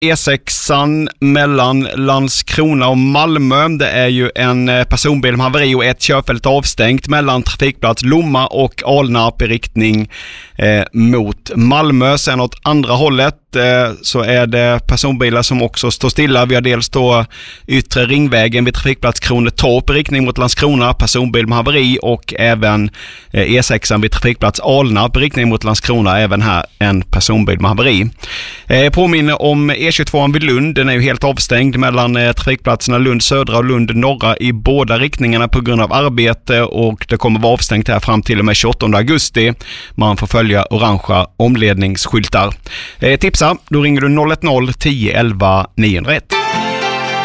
E6an mellan Landskrona och Malmö. Det är ju en personbil med haveri och ett körfält avstängt mellan trafikplats Lomma och Alnarp i riktning mot Malmö. Sen åt andra hållet så är det personbilar som också står stilla. Vi har dels då yttre ringvägen vid trafikplats Kronetorp i riktning mot Landskrona, personbil med haveri, och även E6an vid trafikplats Alnarp i riktning mot Landskrona, även här en personbil med haveri. Påminner om E22 vid Lund. Den är ju helt avstängd mellan trafikplatserna Lund södra och Lund norra i båda riktningarna på grund av arbete, och det kommer vara avstängt här fram till och med 28 augusti. Man får följa orangea omledningsskyltar. Tipsa, då ringer du 010 11 901.